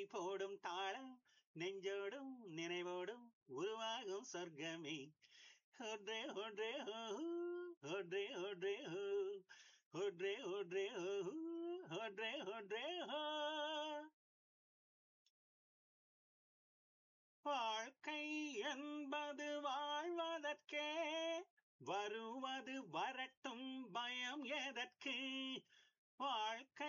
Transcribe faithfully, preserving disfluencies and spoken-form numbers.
போடும் தாளம் நெஞ்சோடும் நினைவோடும் உருவாகும் சொர்க்கமே ஒன்றே ஒன்றே ஓ ஒன்றே ஒன்றே ஓ ஒன்றே ஒன்றே ஓ ஒன்றே ஒன்றே ஓ வாழ்க்கை என்பது வாழ்வதற்கே வருவது வரட்டும் பயம் எதற்கு வாழ்க்கை